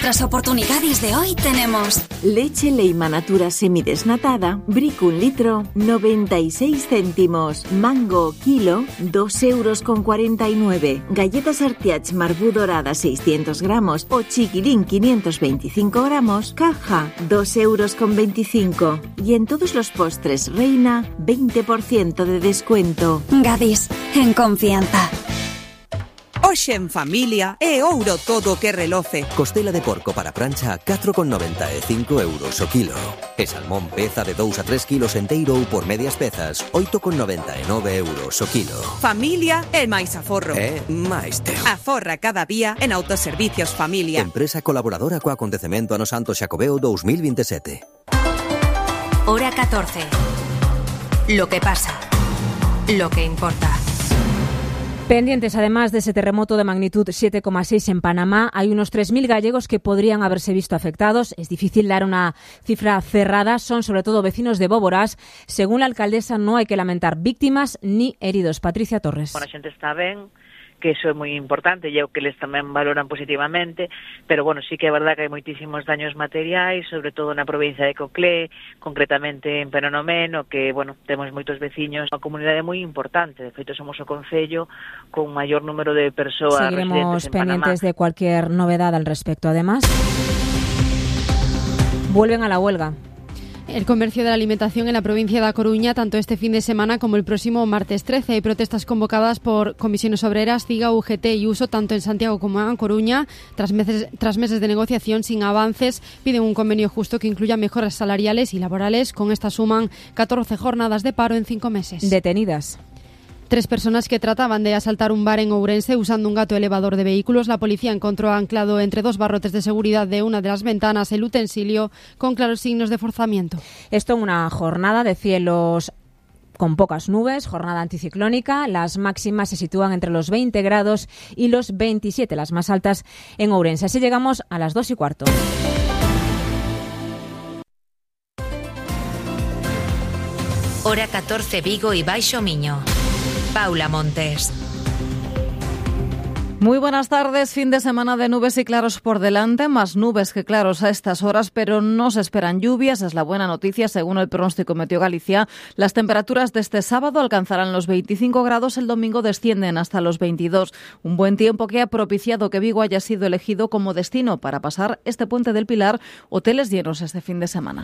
las oportunidades de hoy tenemos leche Leima Natura semidesnatada, Brick 1 litro, 96 céntimos, mango kilo, 2,49 €, galletas Artiach Marbú dorada 600 gramos o chiquilín 525 gramos, caja 2,25 €. Y en todos los postres Reina, 20% de descuento. Gadis, en confianza. Hoxe en familia é ouro todo que reloce. Costela de porco para prancha a 4,95 € o kilo. E salmón peza de 2 a 3 kilos enteiro ou por medias pezas, 8,99 € o kilo. Familia é máis aforro. É máis teo. Aforra cada día en Autoservicios Familia. Empresa colaboradora co acontecemento Ano Santo Xacobeo 2027. Hora 14. Lo que pasa. Lo que importa. Pendientes, además de ese terremoto de magnitud 7,6 en Panamá, hay unos 3.000 gallegos que podrían haberse visto afectados. Es difícil dar una cifra cerrada, son sobre todo vecinos de Bóboras. Según la alcaldesa, no hay que lamentar víctimas ni heridos. Patricia Torres. Bueno, a xente está ben, que eso é moi importante, e o que les tamén valoran positivamente, pero bueno, sí que é verdad que hai moitísimos daños materiais, sobre todo na provincia de Coclé, concretamente en Penonomeno, que, bueno, temos moitos veciños, unha comunidade moi importante, de feito somos o concello con maior número de persoas Seguiremos residentes en Panamá. pendientes de cualquier novedad al respecto. Además, vuelven a la huelga. El comercio de la alimentación en la provincia de A Coruña, tanto este fin de semana como el próximo martes 13. Hay protestas convocadas por comisiones obreras, CIGA, UGT y USO, tanto en Santiago como en A Coruña. Tras meses de negociación sin avances, piden un convenio justo que incluya mejoras salariales y laborales. Con esta suman 14 jornadas de paro en 5 meses. Detenidas 3 personas que trataban de asaltar un bar en Ourense usando un gato elevador de vehículos. La policía encontró anclado entre 2 barrotes de seguridad de una de las ventanas el utensilio con claros signos de forzamiento. Esto en una jornada de cielos con pocas nubes, jornada anticiclónica. Las máximas se sitúan entre los 20 grados y los 27, las más altas en Ourense. Así llegamos a las 2:15. Hora 14 Vigo y Baixo Miño. Paula Montes. Muy buenas tardes. Fin de semana de nubes y claros por delante, más nubes que claros a estas horas, pero no se esperan lluvias. Es la buena noticia. Según el pronóstico Meteo Galicia, las temperaturas de este sábado alcanzarán los 25 grados, el domingo descienden hasta los 22. Un buen tiempo que ha propiciado que Vigo haya sido elegido como destino para pasar este Puente del Pilar, hoteles llenos este fin de semana.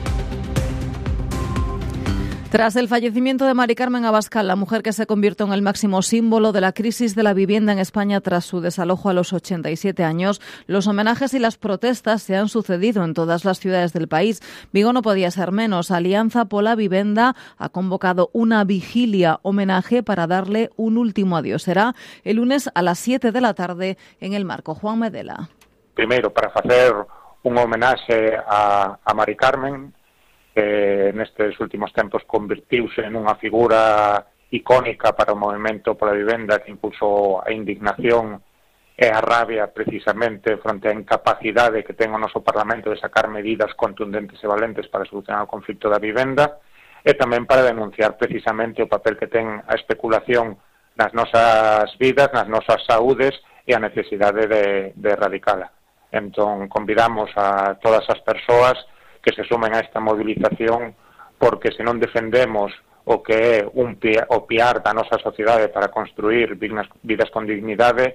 Tras el fallecimiento de Mari Carmen Abascal, la mujer que se convirtió en el máximo símbolo de la crisis de la vivienda en España tras su desalojo a los 87 años, los homenajes y las protestas se han sucedido en todas las ciudades del país. Vigo no podía ser menos. Alianza pola Vivenda ha convocado una vigilia homenaje para darle un último adiós. Será el lunes a las 7 de la tarde en el Marco. Juan Medela. Primeiro, para facer un homenaxe a Mari Carmen, que nestes últimos tempos convertiuse en unha figura icónica para o movemento pola vivenda que impulsou a indignación e a rabia precisamente fronte á incapacidade que ten o noso Parlamento de sacar medidas contundentes e valentes para solucionar o conflito da vivenda, e tamén para denunciar precisamente o papel que ten a especulación nas nosas vidas, nas nosas saúdes e a necesidade de erradicala. Entón, convidamos a todas as persoas que se sumen a esta movilización, porque se non defendemos o que é o piar da nosa sociedade para construir vidas con dignidade,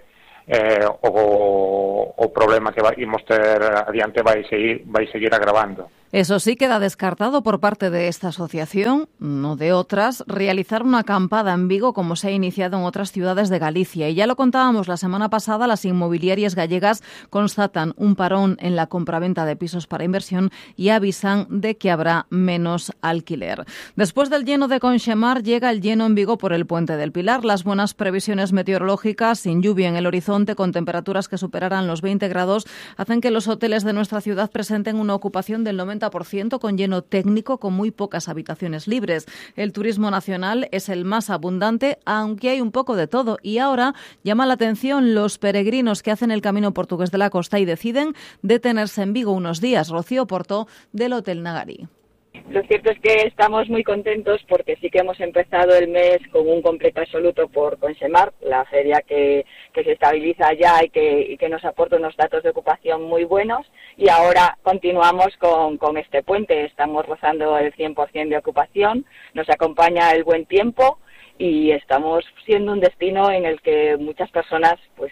o problema que imos ter adiante vai seguir agravando. Eso sí, queda descartado por parte de esta asociación, no de otras, realizar una acampada en Vigo como se ha iniciado en otras ciudades de Galicia. Y ya lo contábamos la semana pasada, las inmobiliarias gallegas constatan un parón en la compraventa de pisos para inversión y avisan de que habrá menos alquiler. Después del lleno de Conxemar, llega el lleno en Vigo por el Puente del Pilar. Las buenas previsiones meteorológicas, sin lluvia en el horizonte, con temperaturas que superarán los 20 grados, hacen que los hoteles de nuestra ciudad presenten una ocupación del 90%, con lleno técnico, con muy pocas habitaciones libres. El turismo nacional es el más abundante, aunque hay un poco de todo. Y ahora llama la atención los peregrinos que hacen el camino portugués de la costa y deciden detenerse en Vigo unos días. Rocío Porto, del Hotel Nagari. Lo cierto es que estamos muy contentos porque sí que hemos empezado el mes con un completo absoluto por Consemar, la feria que se estabiliza ya y que nos aporta unos datos de ocupación muy buenos, y ahora continuamos con este puente. Estamos rozando el 100% de ocupación, nos acompaña el buen tiempo y estamos siendo un destino en el que muchas personas pues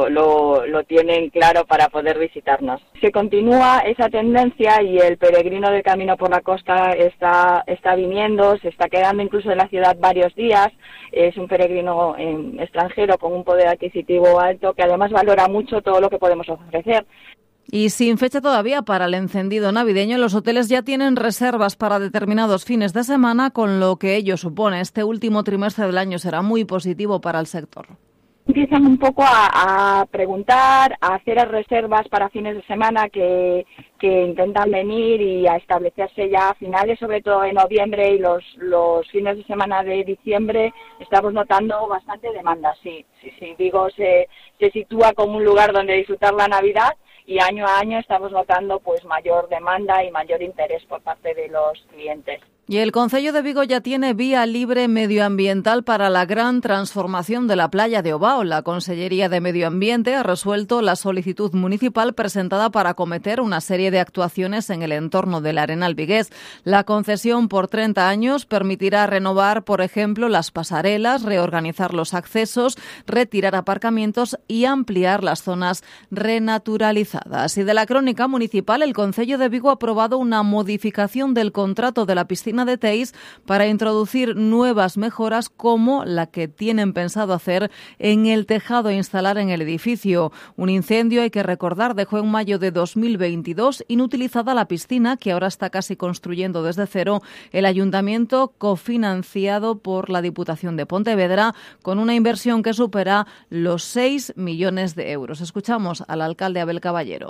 lo tienen claro para poder visitarnos. Se continúa esa tendencia y el peregrino del Camino por la Costa está viniendo, se está quedando incluso en la ciudad varios días. Es un peregrino extranjero con un poder adquisitivo alto que además valora mucho todo lo que podemos ofrecer. Y sin fecha todavía para el encendido navideño, los hoteles ya tienen reservas para determinados fines de semana, con lo que ello supone. Este último trimestre del año será muy positivo para el sector. Empiezan un poco a preguntar, a hacer reservas para fines de semana que intentan venir y a establecerse ya a finales, sobre todo en noviembre y los fines de semana de diciembre. Estamos notando bastante demanda, sí. Vigo se sitúa como un lugar donde disfrutar la Navidad, y año a año estamos notando pues mayor demanda y mayor interés por parte de los clientes. Y el Concello de Vigo ya tiene vía libre medioambiental para la gran transformación de la playa de Ovao. La Consellería de Medio Ambiente ha resuelto la solicitud municipal presentada para acometer una serie de actuaciones en el entorno del Arenal vigués. La concesión por 30 años permitirá renovar, por ejemplo, las pasarelas, reorganizar los accesos, retirar aparcamientos y ampliar las zonas renaturalizadas. Y de la crónica municipal, el Concello de Vigo ha aprobado una modificación del contrato de la piscina de Teis para introducir nuevas mejoras como la que tienen pensado hacer en el tejado a instalar en el edificio. Un incendio, hay que recordar, dejó en mayo de 2022 inutilizada la piscina, que ahora está casi construyendo desde cero el ayuntamiento, cofinanciado por la Diputación de Pontevedra, con una inversión que supera los 6 millones de euros. Escuchamos al alcalde Abel Caballero.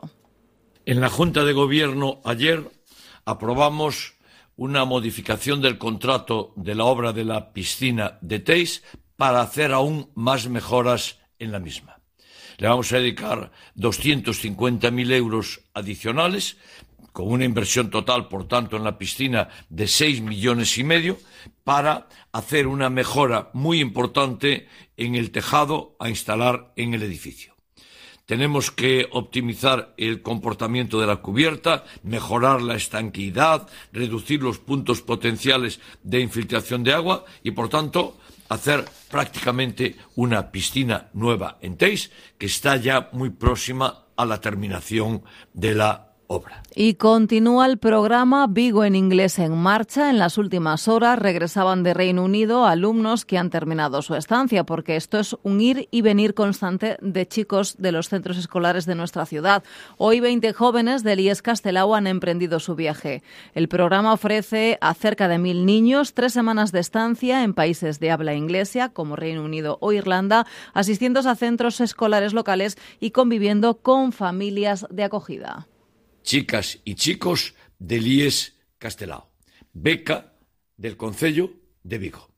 En la Junta de Gobierno ayer aprobamos una modificación del contrato de la obra de la piscina de Teis para hacer aún más mejoras en la misma. Le vamos a dedicar 250.000 euros adicionales, con una inversión total, por tanto, en la piscina de 6,5 millones, para hacer una mejora muy importante en el tejado a instalar en el edificio. Tenemos que optimizar el comportamiento de la cubierta, mejorar la estanqueidad, reducir los puntos potenciales de infiltración de agua y, por tanto, hacer prácticamente una piscina nueva en Teis, que está ya muy próxima a la terminación de la obra. Y continúa el programa Vigo en Inglés en marcha. En las últimas horas regresaban de Reino Unido alumnos que han terminado su estancia, porque esto es un ir y venir constante de chicos de los centros escolares de nuestra ciudad. Hoy 20 jóvenes del IES Castelao han emprendido su viaje. El programa ofrece a cerca de 1.000 niños 3 semanas de estancia en países de habla inglesa como Reino Unido o Irlanda, asistiendo a centros escolares locales y conviviendo con familias de acogida. Chicas y chicos del IES Castelao, beca del Concello de Vigo.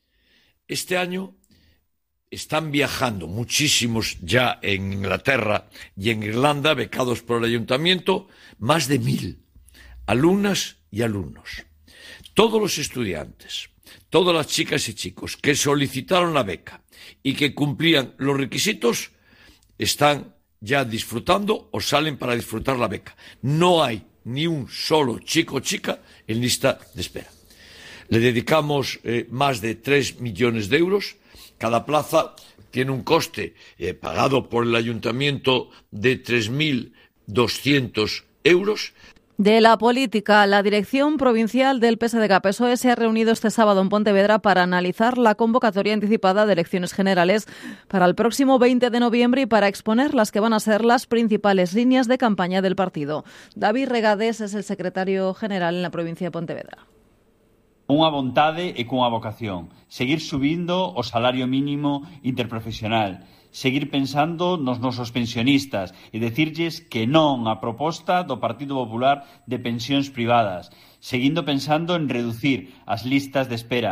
Este año están viajando muchísimos ya en Inglaterra y en Irlanda, becados por el Ayuntamiento, más de 1.000 alumnas y alumnos. Todos los estudiantes, todas las chicas y chicos que solicitaron la beca y que cumplían los requisitos están ya disfrutando o salen para disfrutar la beca. No hay ni un solo chico o chica en lista de espera. Le dedicamos más de 3 millones de euros. Cada plaza tiene un coste pagado por el ayuntamiento de 3.200 euros. De la política, la Dirección Provincial del PSDG-PSOE se ha reunido este sábado en Pontevedra para analizar la convocatoria anticipada de elecciones generales para el próximo 20 de noviembre y para exponer las que van a ser las principales líneas de campaña del partido. David Regades es el secretario general en la provincia de Pontevedra. Unha vontade e cunha vocación. Seguir subindo o salario mínimo interprofesional. Seguir pensando nos nosos pensionistas e decirlles que non a proposta do Partido Popular de pensións privadas. Seguindo pensando en reducir as listas de espera.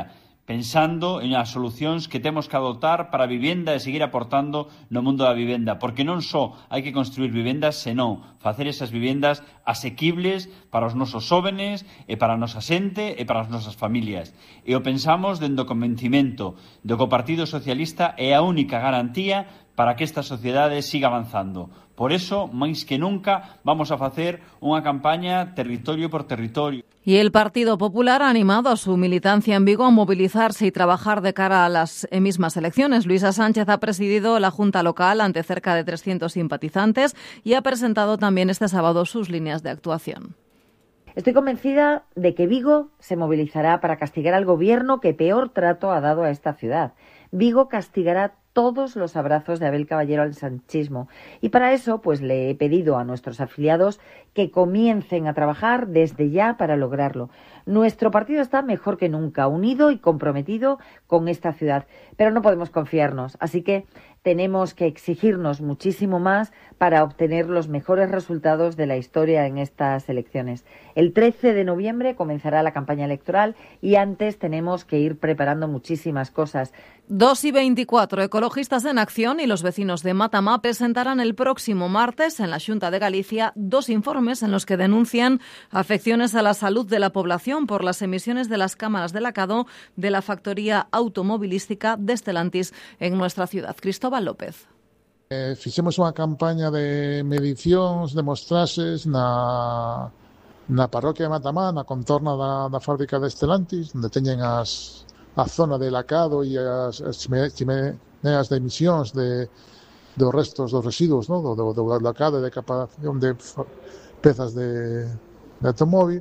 pensando en as solucións que temos que adoptar para a vivenda e seguir aportando no mundo da vivenda, porque non só hai que construir vivendas, senón facer esas vivendas asequibles para os nosos jóvenes e para a nosa xente e para as nosas familias. E o pensamos dende o convencimento de que o Partido Socialista é a única garantía para que esta sociedade siga avanzando. Por eso, máis que nunca, vamos a facer unha campaña territorio por territorio. Y el Partido Popular ha animado a su militancia en Vigo a movilizarse y trabajar de cara a las mismas elecciones. Luisa Sánchez ha presidido la Junta Local ante cerca de 300 simpatizantes y ha presentado también este sábado sus líneas de actuación. Estoy convencida de que Vigo se movilizará para castigar al gobierno que peor trato ha dado a esta ciudad. Vigo castigará todos los abrazos de Abel Caballero al sanchismo. Y para eso, pues le he pedido a nuestros afiliados que comiencen a trabajar desde ya para lograrlo. Nuestro partido está mejor que nunca, unido y comprometido con esta ciudad. Pero no podemos confiarnos, así que tenemos que exigirnos muchísimo más para obtener los mejores resultados de la historia en estas elecciones. El 13 de noviembre comenzará la campaña electoral y antes tenemos que ir preparando muchísimas cosas. 2:24, Ecologistas en Acción y los vecinos de Matamá presentarán el próximo martes en la Xunta de Galicia 2 informes en los que denuncian afecciones a la salud de la población por las emisiones de las cámaras de lacado de la factoría automovilística de Stellantis en nuestra ciudad. Cristóbal López. Fixemos unha campaña de medicións, de mostraxes na parroquia de Matamá, na contorna da fábrica de Stellantis, onde teñen a zona de lacado e as chimeneas de emisións dos restos, dos residuos, ¿no? do lacado e de captación de pezas de automóvil,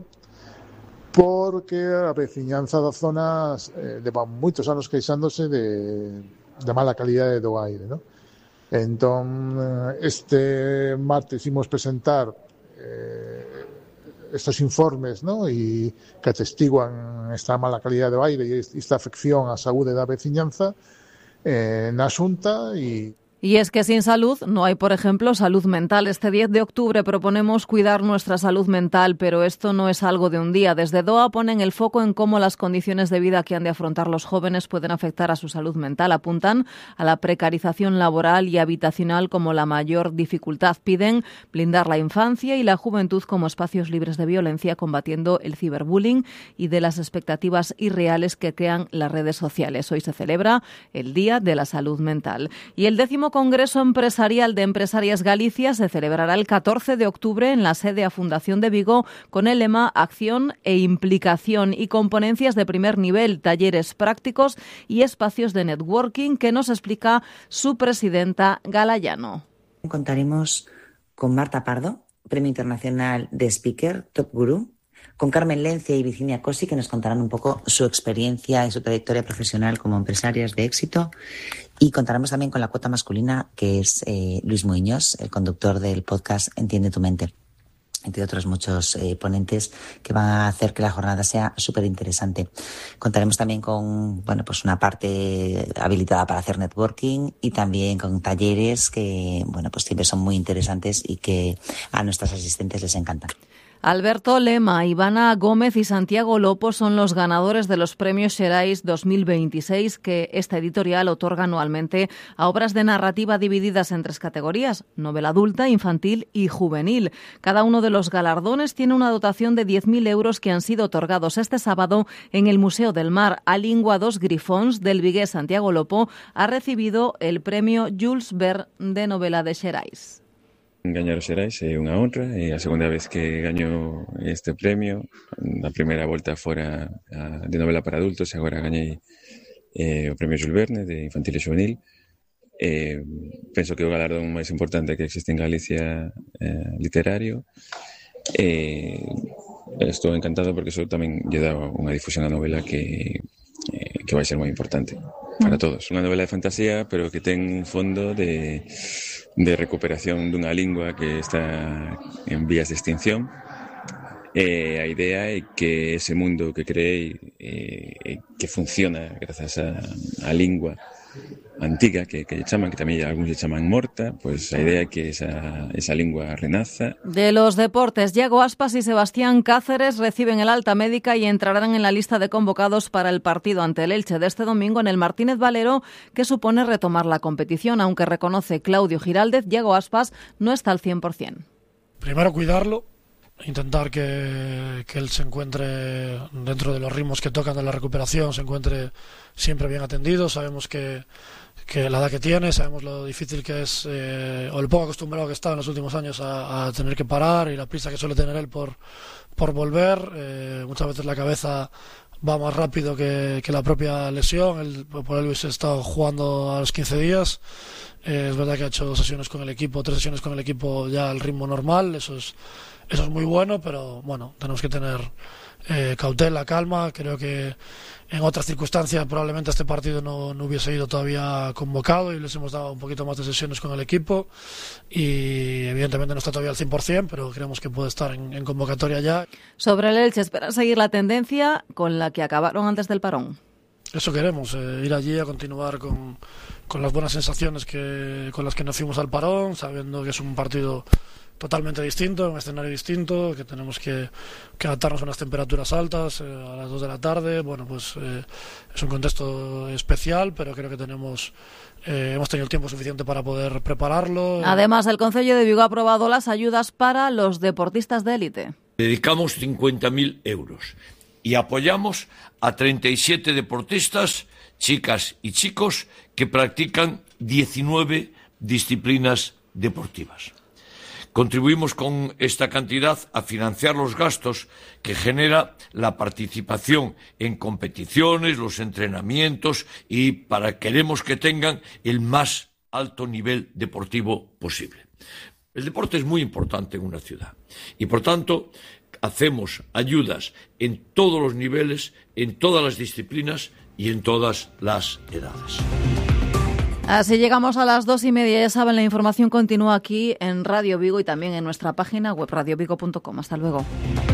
porque a veciñanza da zona leva moitos anos queixándose de mala calidade do aire, ¿no? Entón, este martes imos presentar estos informes, ¿no? E que atestiguan esta mala calidade do aire e esta afección á saúde da veciñanza na Xunta Y es que sin salud no hay, por ejemplo, salud mental. Este 10 de octubre proponemos cuidar nuestra salud mental, pero esto no es algo de un día. Desde DOA ponen el foco en cómo las condiciones de vida que han de afrontar los jóvenes pueden afectar a su salud mental. Apuntan a la precarización laboral y habitacional como la mayor dificultad. Piden blindar la infancia y la juventud como espacios libres de violencia, combatiendo el ciberbullying y de las expectativas irreales que crean las redes sociales. Hoy se celebra el Día de la Salud Mental. Y el 10º Congreso Empresarial de Empresarias Galicia se celebrará el 14 de octubre en la sede a Fundación de Vigo con el lema Acción e Implicación y con ponencias de primer nivel, talleres prácticos y espacios de networking que nos explica su presidenta Gala Llano. Contaremos con Marta Pardo, Premio Internacional de Speaker, Top Guru, con Carmen Lencia y Virginia Cosi, que nos contarán un poco su experiencia y su trayectoria profesional como empresarias de éxito. Y contaremos también con la cuota masculina, que es Luis Muñoz, el conductor del podcast Entiende tu mente, entre otros muchos ponentes que van a hacer que la jornada sea súper interesante. Contaremos también con una parte habilitada para hacer networking y también con talleres que siempre son muy interesantes y que a nuestros asistentes les encantan. Alberto Lema, Ivana Gómez y Santiago Lopo son los ganadores de los premios Xerais 2026 que esta editorial otorga anualmente a obras de narrativa divididas en 3 categorías: novela adulta, infantil y juvenil. Cada uno de los galardones tiene una dotación de 10.000 euros que han sido otorgados este sábado en el Museo del Mar. A Lingua dos Grifons del vigués Santiago Lopo ha recibido el premio Jules Verne de novela de Xerais. Gañar os Xerais é unha honra, é a segunda vez que gaño este premio. A primeira volta fora de novela para adultos e agora gañei o premio Jules Verne de infantil e juvenil. Penso que é o galardón máis importante que existe en Galicia literario. Estou encantado porque iso tamén lle dá unha difusión á novela que vai ser moi importante para todos. Unha novela de fantasía, pero que ten un fondo de recuperación dunha lingua que está en vías de extinción. A idea é que ese mundo que creei que funciona grazas á lingua antiga que chaman, que tamén algúns lle chaman morta, pois a idea é que esa lingua renaza. De los deportes, Iago Aspas y Sebastián Cáceres reciben el alta médica y entrarán en la lista de convocados para el partido ante el Elche de este domingo en el Martínez Valero, que supone retomar la competición, aunque reconoce Claudio Giraldez, Iago Aspas no está al 100%. Primero cuidarlo, intentar que él se encuentre dentro de los ritmos que tocan de la recuperación, se encuentre siempre bien atendido. Sabemos que la edad que tiene, sabemos lo difícil que es, o el poco acostumbrado que está en los últimos años a tener que parar, y la prisa que suele tener él por volver. Muchas veces la cabeza va más rápido que la propia lesión. Por él hubiese estado jugando a los 15 días. Es verdad que ha hecho 3 sesiones con el equipo ya al ritmo normal. Eso es muy bueno, pero bueno, tenemos que tener cautela, calma. Creo que en otras circunstancias probablemente este partido no hubiese ido todavía convocado y les hemos dado un poquito más de sesiones con el equipo, y evidentemente no está todavía al 100%, pero creemos que puede estar en convocatoria ya. Sobre el Elche, ¿esperan seguir la tendencia con la que acabaron antes del parón? Eso queremos, ir allí a continuar con las buenas sensaciones con las que nos fuimos al parón, sabiendo que es un partido totalmente distinto, un escenario distinto, que tenemos que adaptarnos a unas temperaturas altas a las 2 de la tarde. Bueno, pues es un contexto especial, pero creo que hemos tenido el tiempo suficiente para poder prepararlo. Además, el Concello de Vigo ha aprobado las ayudas para los deportistas de élite. Dedicamos 50.000 euros y apoyamos a 37 deportistas, chicas y chicos, que practican 19 disciplinas deportivas. Contribuimos con esta cantidad a financiar los gastos que genera la participación en competiciones, los entrenamientos, y queremos que tengan el más alto nivel deportivo posible. El deporte es muy importante en una ciudad y, por tanto, hacemos ayudas en todos los niveles, en todas las disciplinas y en todas las edades. Así llegamos a las 2:30. Ya saben, la información continúa aquí en Radio Vigo y también en nuestra página web radiovigo.com. Hasta luego.